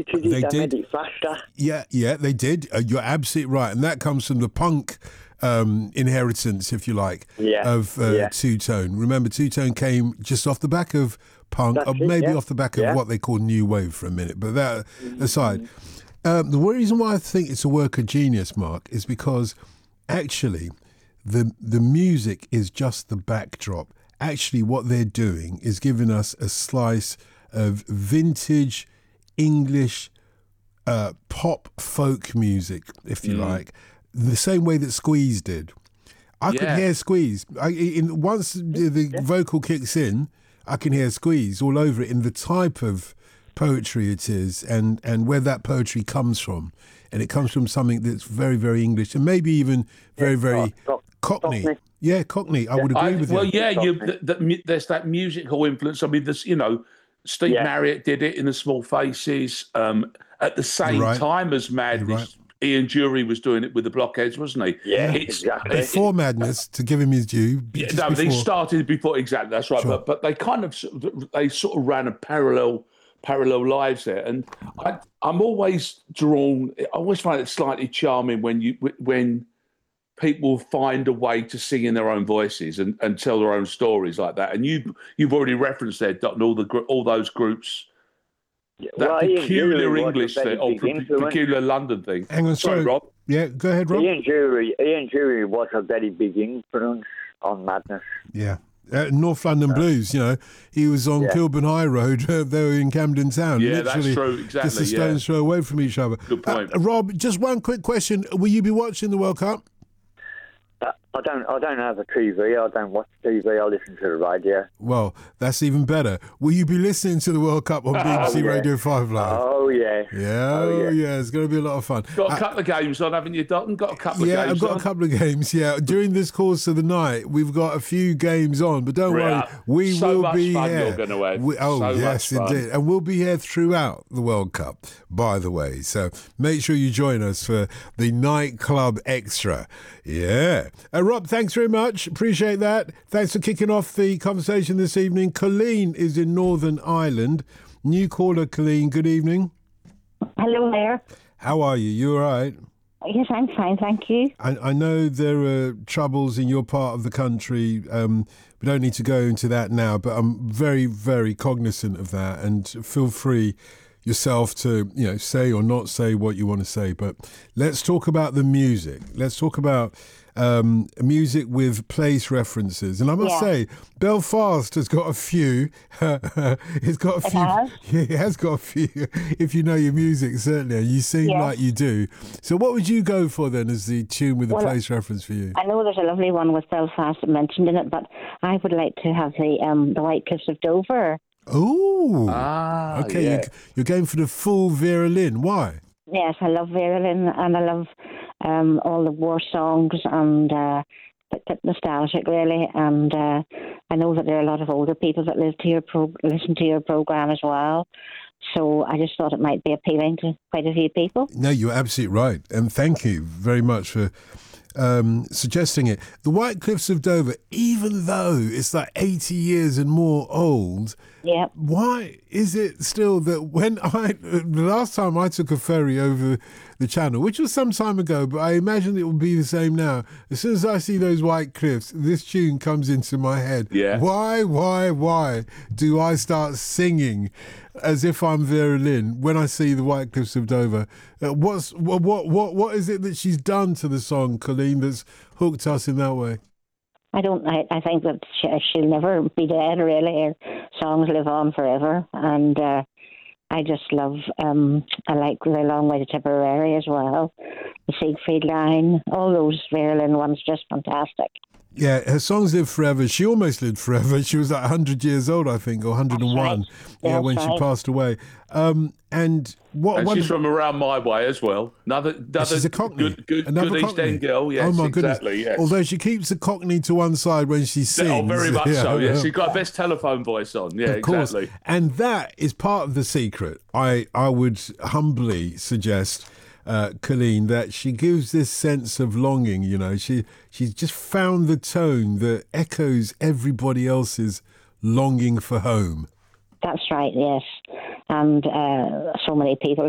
British made it faster. Yeah, they did. You're absolutely right. And that comes from the punk inheritance, if you like, of two-tone. Remember, two-tone came just off the back of punk, or maybe off the back of what they call new wave for a minute. But that aside, the reason why I think it's a work of genius, Mark, is because actually the music is just the backdrop. Actually, what they're doing is giving us a slice of vintage English pop folk music, if you like, the same way that Squeeze did. I could hear Squeeze. Once the vocal kicks in, I can hear Squeeze all over it in the type of poetry it is and where that poetry comes from. And it comes from something that's very, very English and maybe even very, very Cockney. Yeah, Cockney. I would agree with you. Well, there's that musical influence. I mean, Steve Marriott did it in The Small Faces at the same time as Madness. Ian Dury was doing it with the Blockheads, wasn't he? Yeah, exactly. Before Madness, to give him his due. They started before, exactly, that's right. Sure. But they kind of, they sort of ran a parallel lives there. And I'm always drawn, I always find it slightly charming when people find a way to sing in their own voices and tell their own stories like that. And you've already referenced there, Dutton, all those groups. That peculiar English thing, or peculiar London thing. Hang on, sorry, Rob. Yeah, go ahead, Rob. Ian Dury was a very big influence on Madness. Yeah. North London Blues, he was on Kilburn High Road. They were in Camden Town. Yeah, literally, that's true. Exactly. Just a stone's throw away from each other. Good point. Rob, just one quick question. Will you be watching the World Cup? I don't have a TV. I don't watch TV. I listen to the radio. Well, that's even better. Will you be listening to the World Cup on BBC Radio 5 Live? Oh, yeah. Yeah. It's going to be a lot of fun. Got a couple of games on, haven't you, Dalton? Got a couple of games on? Yeah, I've got a couple of games, During this course of the night, we've got a few games on, but don't worry, we will be here. You're going to have. Yes, indeed. And we'll be here throughout the World Cup, by the way. So make sure you join us for the Nightclub Extra. Yeah. Rob, thanks very much. Appreciate that. Thanks for kicking off the conversation this evening. Colleen is in Northern Ireland. New caller, Colleen. Good evening. Hello there. How are you? You all right? Yes, I'm fine, thank you. I know there are troubles in your part of the country. We don't need to go into that now, but I'm very, very cognizant of that. And feel free yourself to, say or not say what you want to say. But let's talk about the music. Let's talk about music with place references. And I must say, Belfast has got a few. It's got a few. It has got a few. If you know your music, certainly. And you sing like you do. So what would you go for then as the tune with the place reference for you? I know there's a lovely one with Belfast mentioned in it, but I would like to have the White Cliffs of Dover. Oh, okay. Yeah. You're going for the full Vera Lynn. Why? Yes, I love Vera Lynn and I love all the war songs and a bit nostalgic, really. And I know that there are a lot of older people that listen to your programme as well. So I just thought it might be appealing to quite a few people. No, you're absolutely right. And thank you very much for suggesting it. The White Cliffs of Dover, even though it's like 80 years and more old, why is it still that the last time I took a ferry over the channel, which was some time ago, but I imagine it will be the same now. As soon as I see those white cliffs, this tune comes into my head. Yeah. Why do I start singing as if I'm Vera Lynn when I see the White Cliffs of Dover? What is it that she's done to the song, Colleen, that's hooked us in that way? I think that she'll never be dead, really. Her songs live on forever. And I just love, I like The Long Way to Tipperary as well. The Siegfried Line, all those Vera Lynn ones, just fantastic. Yeah, her songs live forever. She almost lived forever. She was like 100 years old, I think, or 101. When she passed away. And she's from around my way as well. Another she's a Cockney. Good Cockney. East End girl. Yes, oh my exactly. Goodness. Yes. Although she keeps the Cockney to one side when she sings. Oh, very much so. Yes, she's got her best telephone voice on. Yeah, of course. Exactly. And that is part of the secret. I would humbly suggest, Colleen, that she gives this sense of longing. She's just found the tone that echoes everybody else's longing for home. That's right, yes. And so many people